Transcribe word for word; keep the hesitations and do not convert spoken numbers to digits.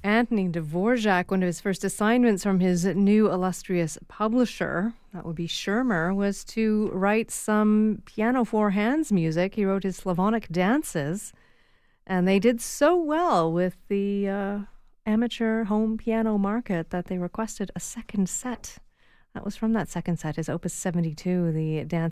Anthony Dvorak, one of his first assignments from his new illustrious publisher, that would be Schirmer, was to write some piano four hands music. He wrote his Slavonic dances, and they did so well with the uh, amateur home piano market that they requested a second set. That was from that second set, his Opus seventy-two, the dance